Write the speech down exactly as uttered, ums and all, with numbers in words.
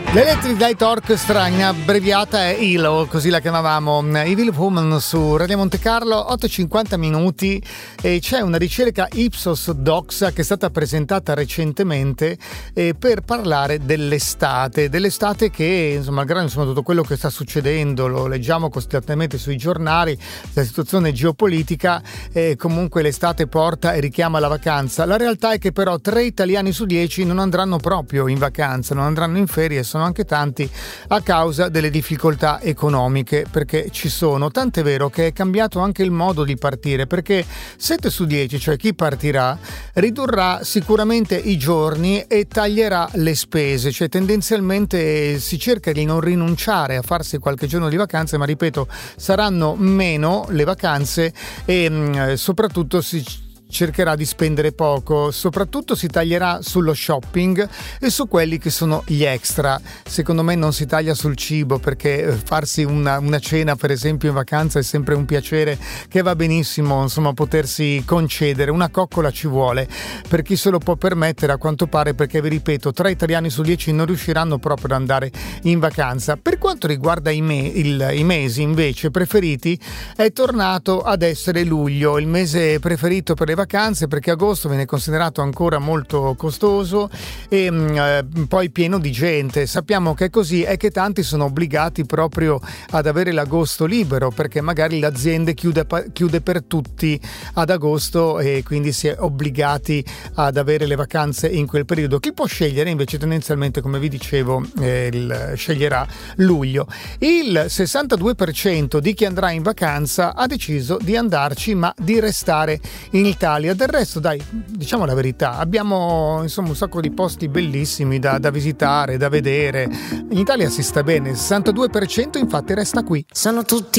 L'Electric Light Orchestra, in abbreviata è I L O, così la chiamavamo, Evil Woman su Radio Monte Carlo, otto e cinquanta minuti, e c'è una ricerca Ipsos Doxa che è stata presentata recentemente eh, per parlare dell'estate, dell'estate che, insomma, malgrado insomma, tutto quello che sta succedendo, lo leggiamo costantemente sui giornali, la situazione geopolitica, eh, comunque l'estate porta e richiama la vacanza. La realtà è che però tre italiani su dieci non andranno proprio in vacanza, non andranno in ferie, sono anche tanti a causa delle difficoltà economiche, perché ci sono, tant'è vero che è cambiato anche il modo di partire, perché sette su dieci, cioè chi partirà, ridurrà sicuramente i giorni e taglierà le spese, cioè tendenzialmente si cerca di non rinunciare a farsi qualche giorno di vacanze, ma ripeto, saranno meno le vacanze e mh, soprattutto si cercherà di spendere poco, soprattutto si taglierà sullo shopping e su quelli che sono gli extra. Secondo me non si taglia sul cibo, perché farsi una, una cena per esempio in vacanza è sempre un piacere che va benissimo, insomma, potersi concedere. Una coccola ci vuole per chi se lo può permettere, a quanto pare, perché vi ripeto, tre italiani su dieci non riusciranno proprio ad andare in vacanza. Per quanto riguarda i, me- il, i mesi invece preferiti, è tornato ad essere luglio, il mese preferito per le vacanze, perché agosto viene considerato ancora molto costoso e eh, poi pieno di gente. Sappiamo che è così e che tanti sono obbligati proprio ad avere l'agosto libero, perché magari l'azienda chiude, chiude per tutti ad agosto e quindi si è obbligati ad avere le vacanze in quel periodo. Chi può scegliere invece tendenzialmente, come vi dicevo, eh, il, sceglierà luglio. Il sessantadue per cento di chi andrà in vacanza ha deciso di andarci, ma di restare in Italia. Del resto, dai, diciamo la verità, abbiamo insomma un sacco di posti bellissimi da, da visitare, da vedere. In Italia si sta bene, il sessantadue per cento infatti resta qui. Sono tutti